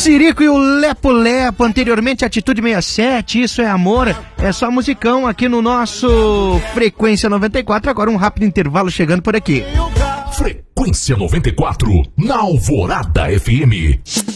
Sirico e o Lepo Lepo, anteriormente Atitude 67, Isso é Amor, é só musicão aqui no nosso Frequência 94, agora um rápido intervalo chegando por aqui. Frequência 94, na Alvorada FM.